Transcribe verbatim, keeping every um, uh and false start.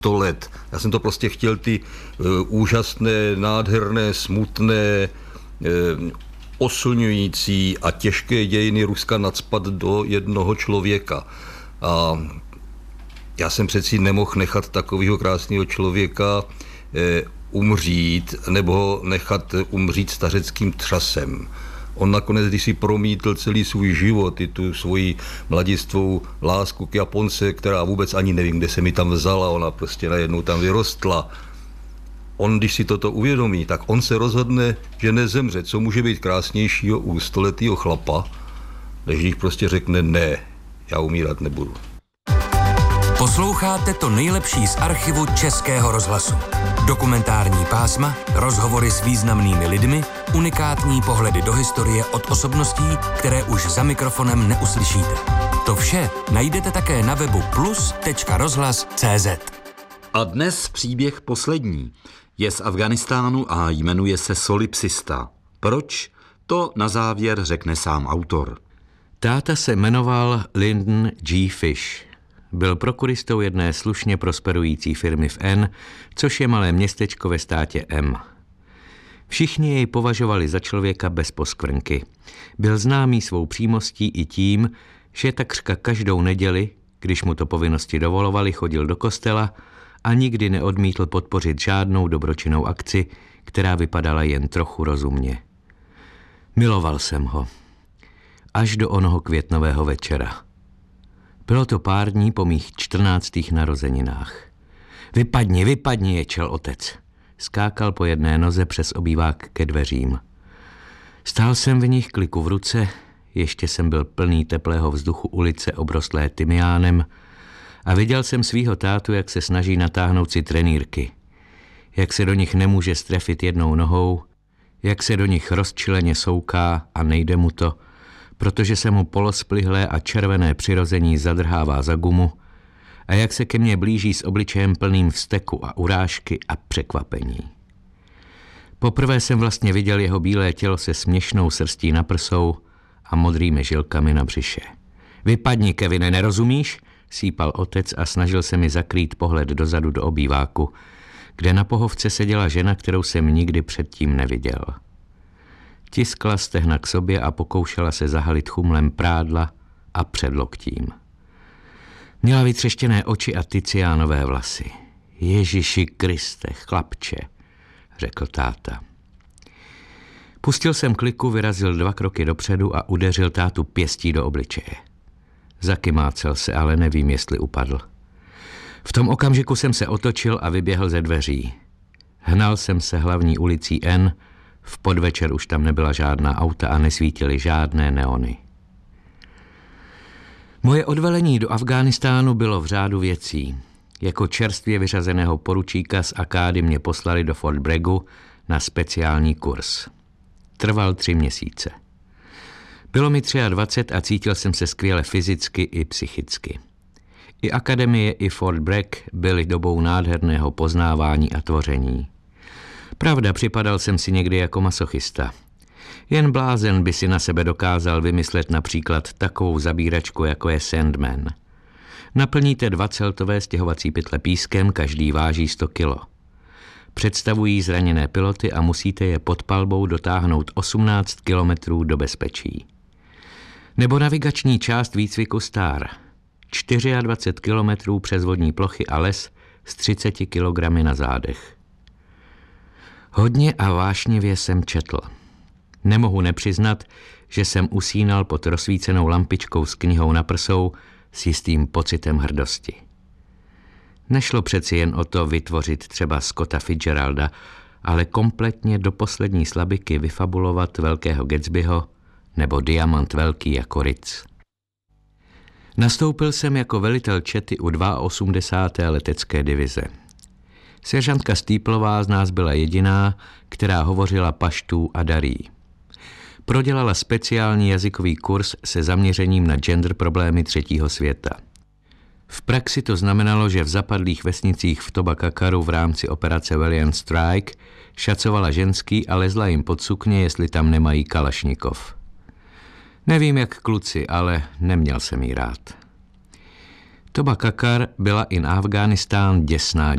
sto let. Já jsem to prostě chtěl ty uh, úžasné, nádherné, smutné, uh, oslňující a těžké dějiny Ruska nacpat do jednoho člověka. A já jsem přeci nemohl nechat takového krásného člověka uh, umřít, nebo ho nechat umřít stařeckým třasem. On nakonec, když si promítl celý svůj život, i tu svoji mladistvou lásku k Japonce, která vůbec ani nevím, kde se mi tam vzala, ona prostě najednou tam vyrostla. On, když si toto uvědomí, tak on se rozhodne, že nezemře. Co může být krásnějšího u stoletýho chlapa, než když prostě řekne ne, já umírat nebudu. Posloucháte to nejlepší z archivu Českého rozhlasu. Dokumentární pásma, rozhovory s významnými lidmi, unikátní pohledy do historie od osobností, které už za mikrofonem neuslyšíte. To vše najdete také na webu plus tečka rozhlas tečka cé zet. A dnes příběh poslední. Je z Afghánistánu a jmenuje se Solipsista. Proč? To na závěr řekne sám autor. Táta se jmenoval Lyndon G. Fish. Byl prokuristou jedné slušně prosperující firmy v N, což je malé městečko ve státě M. Všichni jej považovali za člověka bez poskvrnky. Byl známý svou přímostí i tím, že takřka každou neděli, když mu to povinnosti dovolovaly, chodil do kostela a nikdy neodmítl podpořit žádnou dobročinnou akci, která vypadala jen trochu rozumně. Miloval jsem ho. Až do onoho květnového večera. Bylo to pár dní po mých čtrnáctých narozeninách. Vypadni, vypadni, ječel otec. Skákal po jedné noze přes obývák ke dveřím. Stál jsem v nich, kliku v ruce, ještě jsem byl plný teplého vzduchu ulice obrostlé tymiánem a viděl jsem svýho tátu, jak se snaží natáhnout si trenýrky. Jak se do nich nemůže strefit jednou nohou, jak se do nich rozčileně souká a nejde mu to, protože se mu polosplihlé a červené přirození zadrhává za gumu a jak se ke mně blíží s obličejem plným vzteku a urážky a překvapení. Poprvé jsem vlastně viděl jeho bílé tělo se směšnou srstí na prsou a modrými žilkami na břiše. Vypadni, Kevine, nerozumíš? Sýpal otec a snažil se mi zakrýt pohled dozadu do obýváku, kde na pohovce seděla žena, kterou jsem nikdy předtím neviděl. Tiskla stehna k sobě a pokoušela se zahalit chumlem prádla a předloktím. Měla vytřeštěné oči a ticiánové vlasy. Ježiši Kriste, chlapče, řekl táta. Pustil jsem kliku, vyrazil dva kroky dopředu a udeřil tátu pěstí do obličeje. Zakymácel se, ale nevím, jestli upadl. V tom okamžiku jsem se otočil a vyběhl ze dveří. Hnal jsem se hlavní ulicí N, v podvečer už tam nebyla žádná auta a nesvítily žádné neony. Moje odvelení do Afghánistánu bylo v řádu věcí. Jako čerstvě vyřazeného poručíka z akády mě poslali do Fort Braggu na speciální kurz. Trval tři měsíce. Bylo mi dvacet tři a cítil jsem se skvěle fyzicky i psychicky. I akademie, i Fort Bragg byly dobou nádherného poznávání a tvoření. Pravda, připadal jsem si někdy jako masochista. Jen blázen by si na sebe dokázal vymyslet například takovou zabíračku, jako je Sandman. Naplníte dva celtové stěhovací pytle pískem, každý váží sto kilo. Představují zraněné piloty a musíte je pod palbou dotáhnout osmnáct kilometrů do bezpečí. Nebo navigační část výcviku Star. dvacet čtyři kilometrů přes vodní plochy a les s třiceti kilogramy na zádech. Hodně a vášnivě jsem četl. Nemohu nepřiznat, že jsem usínal pod rozsvícenou lampičkou s knihou na prsou s jistým pocitem hrdosti. Nešlo přeci jen o to vytvořit třeba Scotta Fitzgeralda, ale kompletně do poslední slabiky vyfabulovat velkého Gatsbyho nebo diamant velký jako Ritz. Nastoupil jsem jako velitel čety u osmdesáté druhé letecké divize. Seržantka Stýplová z nás byla jediná, která hovořila paštů a darí. Prodělala speciální jazykový kurz se zaměřením na gender problémy třetího světa. V praxi to znamenalo, že v zapadlých vesnicích v Tobacakaru v rámci operace Valiant Strike šacovala ženský a lezla jim pod sukně, jestli tam nemají kalašnikov. Nevím jak kluci, ale neměl jsem jí rád. Toba Kakar byla in Afghánistán děsná